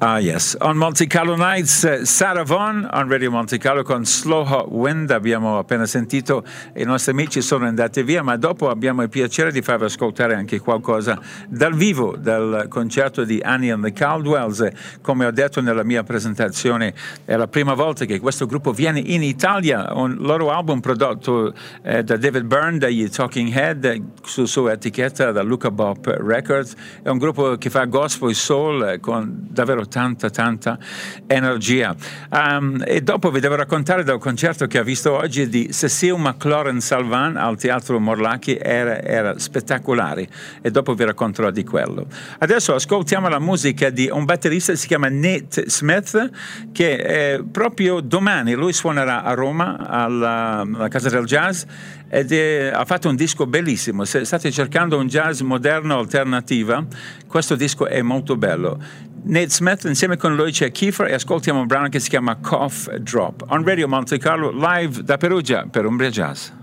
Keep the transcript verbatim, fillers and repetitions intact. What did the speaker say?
Ah, yes. On Monte Carlo Nights, uh, Sarah Vaughan on Radio Monte Carlo con Slow Hot Wind. Abbiamo appena sentito, i nostri amici sono andati via, ma dopo abbiamo il piacere di farvi ascoltare anche qualcosa dal vivo, dal concerto di Annie and the Caldwells. Come ho detto nella mia presentazione, è la prima volta che questo gruppo viene in Italia. Un loro album prodotto eh, da David Byrne, dagli Talking Head, eh, su sua etichetta, da Luca Bop Records. È un gruppo che fa gospel e soul eh, con davvero tanta tanta energia. Um, e dopo vi devo raccontare del concerto che ho visto oggi di Cecile McLaurin Salvant al Teatro Morlacchi. Era, era spettacolare, e dopo vi racconterò di quello. Adesso ascoltiamo la musica di un batterista che si chiama Nate Smith, che eh, proprio domani lui suonerà a Roma alla, alla Casa del Jazz, ed è, ha fatto un disco bellissimo. Se state cercando un jazz moderno alternativa, questo disco è molto bello. Nate Smith, insieme con lui c'è Kiefer, e ascoltiamo un brano che si chiama Cough Drop on Radio Monte Carlo, live da Perugia per Umbria Jazz.